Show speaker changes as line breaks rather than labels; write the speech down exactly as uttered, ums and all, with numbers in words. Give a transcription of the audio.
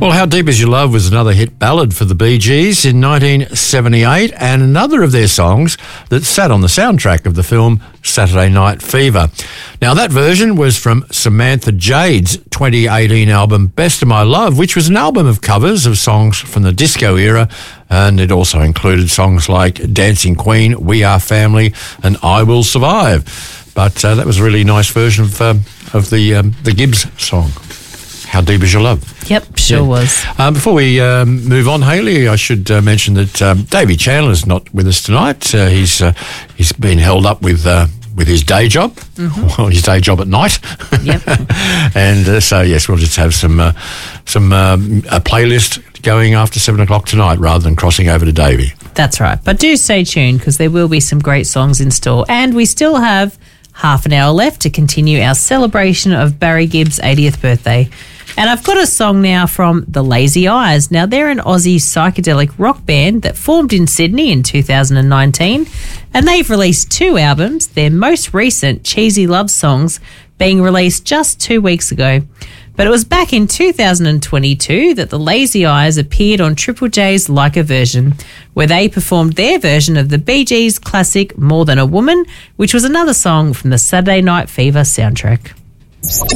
Well, How Deep Is Your Love was another hit ballad for the Bee Gees in nineteen seventy-eight, and another of their songs that sat on the soundtrack of the film Saturday Night Fever. Now, that version was from Samantha Jade's twenty eighteen album Best of My Love, which was an album of covers of songs from the disco era, and it also included songs like Dancing Queen, We Are Family, and I Will Survive. But uh, that was a really nice version of, um, of the, um, the Gibbs song. How Deep Is Your Love?
Yep, sure yeah. was.
Um, before we um, move on, Hayley, I should uh, mention that um, Davey Chandler's not with us tonight. Uh, he's uh, he's been held up with uh, with his day job, mm-hmm. well, his day job at night.
Yep.
and uh, so yes, we'll just have some uh, some um, a playlist going after seven o'clock tonight, rather than crossing over to Davey.
That's right. But do stay tuned, because there will be some great songs in store, and we still have half an hour left to continue our celebration of Barry Gibb's eightieth birthday. And I've got a song now from The Lazy Eyes. Now, they're an Aussie psychedelic rock band that formed in Sydney in two thousand nineteen, and they've released two albums, their most recent, Cheesy Love Songs, being released just two weeks ago. But it was back in two thousand twenty-two that The Lazy Eyes appeared on Triple J's Like a Version, where they performed their version of the Bee Gees' classic More Than a Woman, which was another song from the Saturday Night Fever soundtrack.